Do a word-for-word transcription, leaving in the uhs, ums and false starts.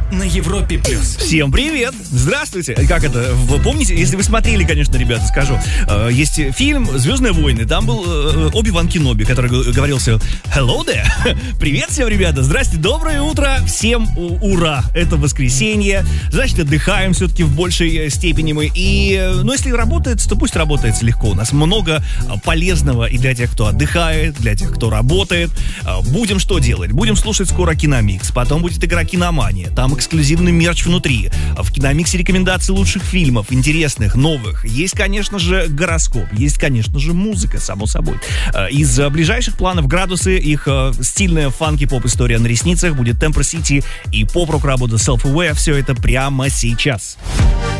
на Европе плюс. Всем привет! Здравствуйте! Как это? Вы помните, если вы смотрели, конечно, ребята, скажу, э, есть фильм «Звездные войны», там был э, Оби-Ван Кеноби, который говорил все «Hello there!» Привет всем, ребята! Здрасте, доброе утро! Всем у- ура! Это воскресенье, значит, отдыхаем все-таки в большей степени мы. И, ну, если работает, то пусть работает легко. У нас много полезного и для тех, кто отдыхает, для тех, кто работает. Будем что делать? Будем слушать скоро Киномикс, потом будет игра «Киномания», там эксклюзивный мерч внутри. В Киномиксе рекомендации лучших фильмов, интересных, новых. Есть, конечно же, гороскоп, есть, конечно же, музыка, само собой. Из ближайших планов градусы, их стильная фанки-поп-история на ресницах, будет Темпер Сити и поп-рок работа Self Aware. Все это прямо сейчас.